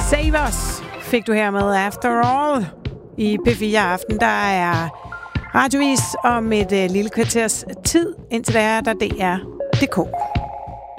Save Us fik du her med After All. I P4 Aften, der er radiovis om et lille kvarters tid, indtil der er der DR.dk.